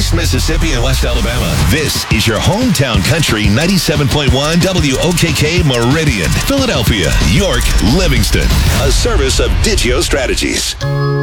East Mississippi and West Alabama. This is your hometown country 97.1 WOKK Meridian, Philadelphia, York, Livingston. A service of Digio Strategies.